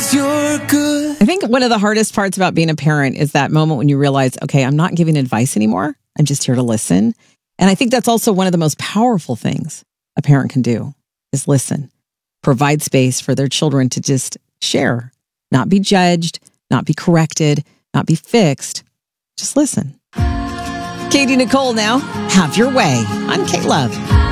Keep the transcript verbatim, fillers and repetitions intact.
'cause you're good. I think one of the hardest parts about being a parent is that moment when you realize, okay, I'm not giving advice anymore. I'm just here to listen. And I think that's also one of the most powerful things a parent can do is listen, provide space for their children to just share, not be judged, not be corrected, not be fixed. Just listen. Katie Nicole now, have your way on K-Love.